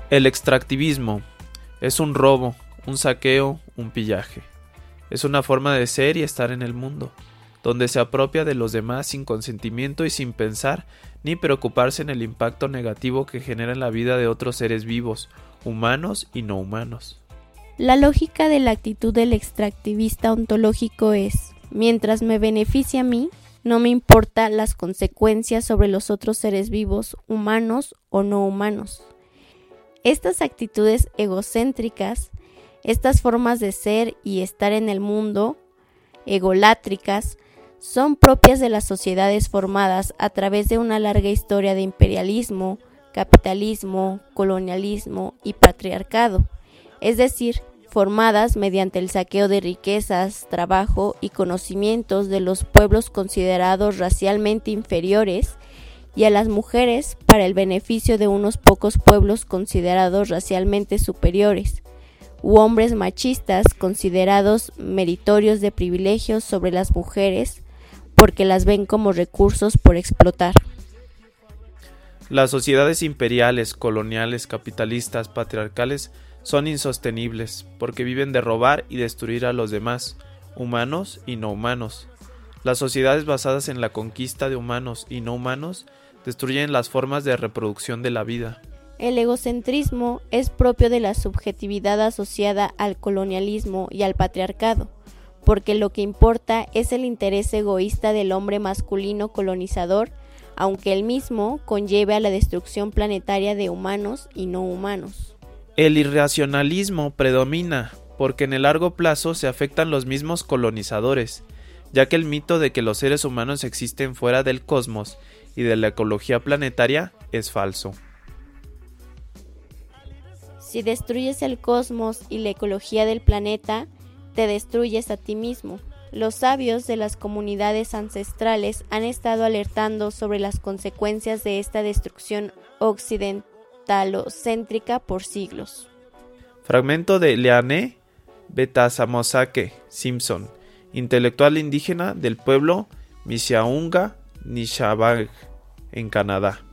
El extractivismo es un robo, un saqueo, un pillaje. Es una forma de ser y estar en el mundo, donde se apropia de los demás sin consentimiento y sin pensar ni preocuparse en el impacto negativo que genera en la vida de otros seres vivos, humanos y no humanos. La lógica de la actitud del extractivista ontológico es: mientras me beneficie a mí, no me importa las consecuencias sobre los otros seres vivos, humanos o no humanos. Estas actitudes egocéntricas, estas formas de ser y estar en el mundo, egolátricas, son propias de las sociedades formadas a través de una larga historia de imperialismo, capitalismo, colonialismo y patriarcado, es decir, formadas mediante el saqueo de riquezas, trabajo y conocimientos de los pueblos considerados racialmente inferiores y a las mujeres para el beneficio de unos pocos pueblos considerados racialmente superiores, u hombres machistas considerados meritorios de privilegios sobre las mujeres porque las ven como recursos por explotar. Las sociedades imperiales, coloniales, capitalistas, patriarcales son insostenibles porque viven de robar y destruir a los demás, humanos y no humanos. Las sociedades basadas en la conquista de humanos y no humanos destruyen las formas de reproducción de la vida. El egocentrismo es propio de la subjetividad asociada al colonialismo y al patriarcado, porque lo que importa es el interés egoísta del hombre masculino colonizador, aunque el mismo conlleve a la destrucción planetaria de humanos y no humanos. El irracionalismo predomina, porque en el largo plazo se afectan los mismos colonizadores, ya que el mito de que los seres humanos existen fuera del cosmos y de la ecología planetaria es falso. Si destruyes el cosmos y la ecología del planeta, te destruyes a ti mismo. Los sabios de las comunidades ancestrales han estado alertando sobre las consecuencias de esta destrucción occidentalocéntrica por siglos. Fragmento de Leanne Betasamosake Simpson, intelectual indígena del pueblo Mishiaunga Nishabag, en Canadá.